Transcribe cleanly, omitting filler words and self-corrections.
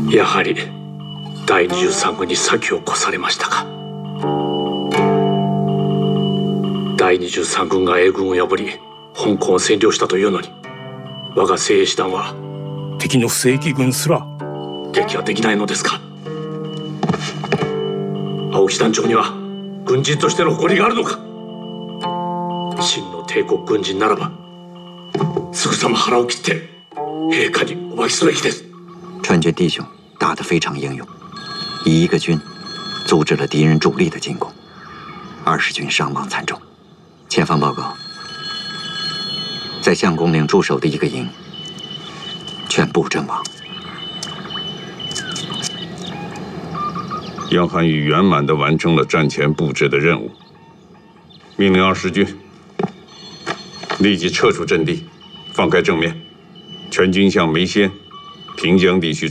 やはり第23軍に先を越されましたか。第23軍が英軍を破り香港を占領したというのに、我が精鋭師団は敵の正規軍すら撃破できないのですか。青木団長には軍人としての誇りがあるのか。真の帝国軍人ならばすぐさま腹を切って陛下にお詫びすべきです。 川军弟兄打得非常英勇，以一个军阻止了敌人主力的进攻，20军伤亡惨重。前方报告，在相公岭驻守的一个营全部阵亡。 杨涵宇圆满地完成了战前布置的任务，命令20军立即撤出阵地，放开正面，全军向梅仙、平江地区